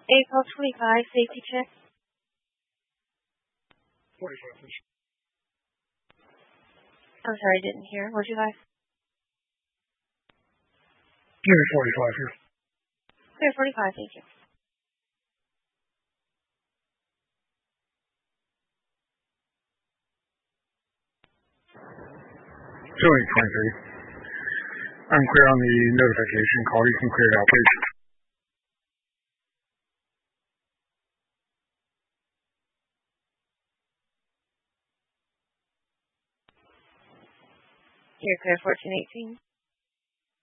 April 25, safety check. 45, please. I'm sorry, I didn't hear. What'd you like? Give me 45 here. Clear 45, thank you. Showing 23. I'm clear on the notification call. You can clear it out, please. You're clear 1418.